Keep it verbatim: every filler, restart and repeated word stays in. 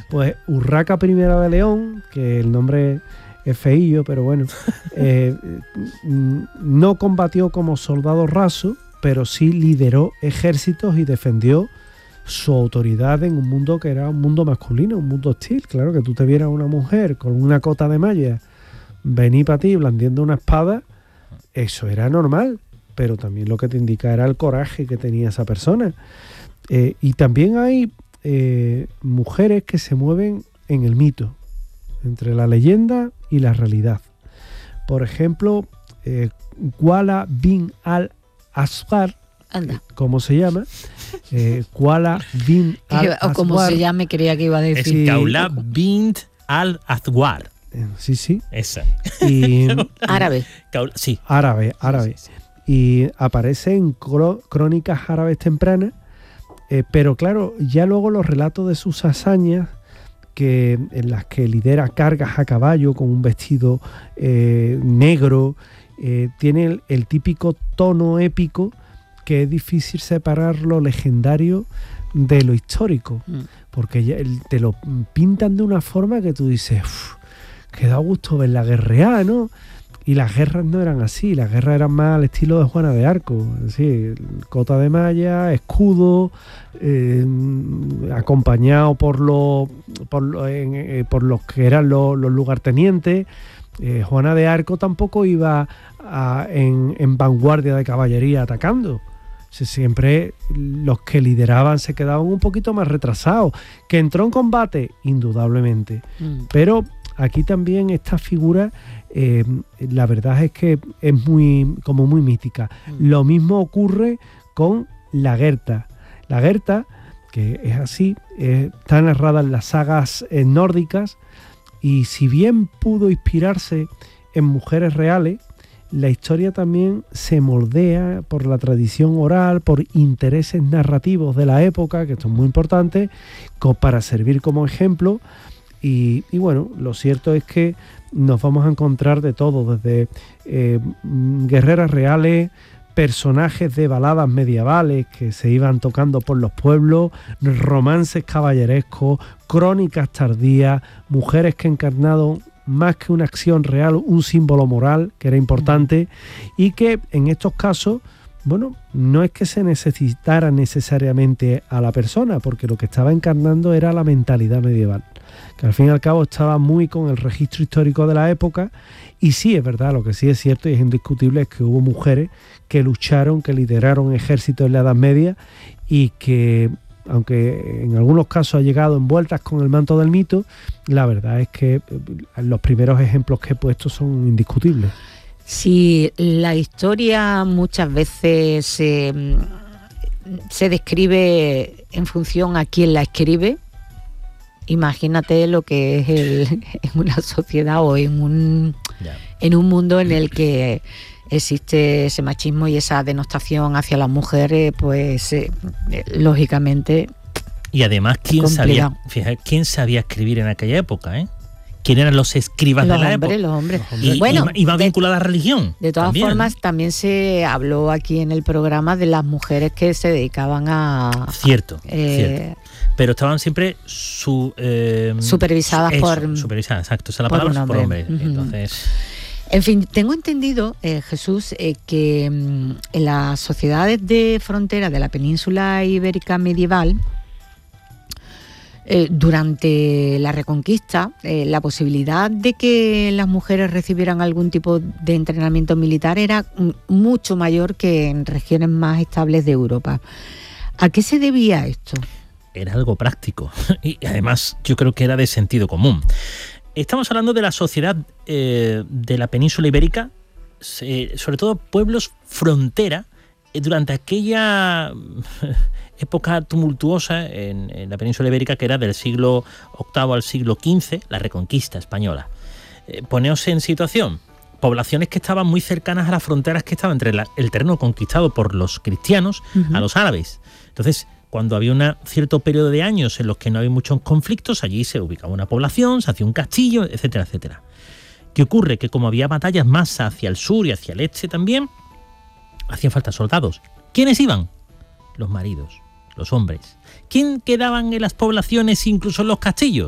Pues Urraca primera de León, que el nombre es feillo, pero bueno, eh, no combatió como soldado raso, pero sí lideró ejércitos y defendió su autoridad en un mundo que era un mundo masculino, un mundo hostil. Claro, que tú te vieras una mujer con una cota de malla venir para ti blandiendo una espada, eso era normal, pero también lo que te indica era el coraje que tenía esa persona. Eh, y también hay eh, mujeres que se mueven en el mito, entre la leyenda y la realidad. Por ejemplo, eh, Kuala bin al-Asghar, ¿cómo se llama? Eh, Kuala bin al-Asghar. O como se llame, creía que iba a decir. Es Kaula bint al-Asghar. Sí, sí. Esa. Y árabe. Kaula, sí. Árabe, árabe. Sí, sí, sí. Y aparece en cro- crónicas árabes tempranas, eh, pero claro, ya luego los relatos de sus hazañas, que en las que lidera cargas a caballo con un vestido eh, negro, eh, tiene el, el típico tono épico que es difícil separar lo legendario de lo histórico, mm. porque ya el, te lo pintan de una forma que tú dices, que da gusto verla guerrear, ¿no? Y las guerras no eran así, las guerras eran más al estilo de Juana de Arco, así, cota de malla, escudo, eh, acompañado por los por, lo, eh, por los que eran los, los lugartenientes. Eh, Juana de Arco tampoco iba a, en, en vanguardia de caballería atacando. Siempre los que lideraban se quedaban un poquito más retrasados. ¿Que entró en combate? Indudablemente. Mm. Pero aquí también esta figura, eh, la verdad es que es muy, como muy mítica. Mm. Lo mismo ocurre con la Gerta. La Gerta, que es así, eh, está narrada en las sagas eh, nórdicas, y si bien pudo inspirarse en mujeres reales, la historia también se moldea por la tradición oral, por intereses narrativos de la época, que esto es muy importante, para servir como ejemplo. Y, y bueno, lo cierto es que nos vamos a encontrar de todo, desde eh, guerreras reales, personajes de baladas medievales que se iban tocando por los pueblos, romances caballerescos, crónicas tardías, mujeres que encarnaron más que una acción real, un símbolo moral que era importante, y que en estos casos, bueno, no es que se necesitara necesariamente a la persona, porque lo que estaba encarnando era la mentalidad medieval, que al fin y al cabo estaba muy con el registro histórico de la época. Y sí, es verdad, lo que sí es cierto y es indiscutible es que hubo mujeres que lucharon, que lideraron ejércitos en la Edad Media, y que, aunque en algunos casos ha llegado envueltas con el manto del mito, la verdad es que los primeros ejemplos que he puesto son indiscutibles. Sí, la historia muchas veces se, se describe en función a quién la escribe. Imagínate lo que es el, en una sociedad o en un, yeah. en un mundo en el que existe ese machismo y esa denostación hacia las mujeres, pues eh, lógicamente. Y además, ¿quién sabía, fíjate, quién sabía escribir en aquella época, eh? ¿Quién eran los escribas los de la hombres, época? Los hombres, los hombres. Y, bueno, y, y va vinculada a la religión. De todas también. formas, también se habló aquí en el programa de las mujeres que se dedicaban a... Cierto, eh, cierto. Pero estaban siempre su, eh, supervisadas eso, por... Supervisadas, exacto. Esa es la palabra, por hombres. Uh-huh. Entonces... En fin, tengo entendido, eh, Jesús, eh, que mm, en las sociedades de frontera de la península ibérica medieval, eh, durante la Reconquista, eh, la posibilidad de que las mujeres recibieran algún tipo de entrenamiento militar era m- mucho mayor que en regiones más estables de Europa. ¿A qué se debía esto? Era algo práctico y además yo creo que era de sentido común. Estamos hablando de la sociedad eh, de la península ibérica, eh, sobre todo pueblos frontera, eh, durante aquella época tumultuosa en, en la península ibérica que era del siglo octavo al siglo quince, la Reconquista española. Eh, poneos en situación, poblaciones que estaban muy cercanas a las fronteras que estaban entre la, el terreno conquistado por los cristianos uh-huh. a los árabes. Entonces, cuando había un cierto periodo de años en los que no había muchos conflictos, allí se ubicaba una población, se hacía un castillo, etcétera, etcétera. ¿Qué ocurre? Que como había batallas más hacia el sur y hacia el este también, hacían falta soldados. ¿Quiénes iban? Los maridos, los hombres. ¿Quién quedaban en las poblaciones, incluso en los castillos?